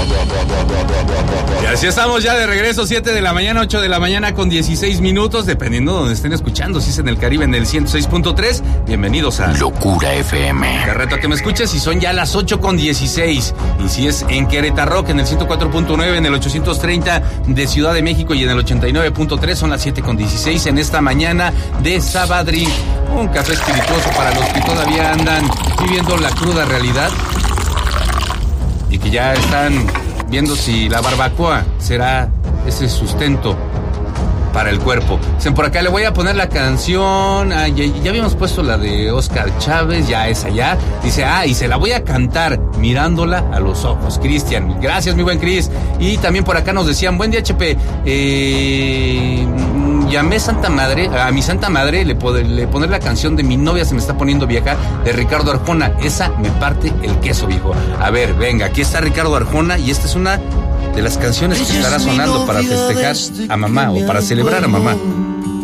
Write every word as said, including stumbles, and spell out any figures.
Y así estamos ya de regreso, siete de la mañana, ocho de la mañana con dieciséis minutos, dependiendo de donde estén escuchando. Si es en el Caribe, en el ciento seis punto tres, bienvenidos a Locura F M. Te reto a que me escuches y son ya las ocho con dieciséis. Y si es en Querétaro, en el ciento cuatro punto nueve, en el ochocientos treinta de Ciudad de México y en el ochenta y nueve punto tres, son las siete con dieciséis en esta mañana de Sabadrí. Un café espirituoso para los que todavía andan viviendo la cruda realidad y que ya están viendo si la barbacoa será ese sustento para el cuerpo. Dicen por acá, le voy a poner la canción, ah, ya, ya habíamos puesto la de Oscar Chávez, ya es allá. Dice, ah, y se la voy a cantar mirándola a los ojos. Cristian, gracias mi buen Cris. Y también por acá nos decían, buen día H P, eh, llamé Santa Madre, a mi Santa Madre le, pod- le poner la canción de Mi novia se me está poniendo vieja, de Ricardo Arjona. Esa me parte el queso, viejo. A ver, venga, aquí está Ricardo Arjona y esta es una de las canciones que estará sonando para festejar a mamá o para celebrar a mamá.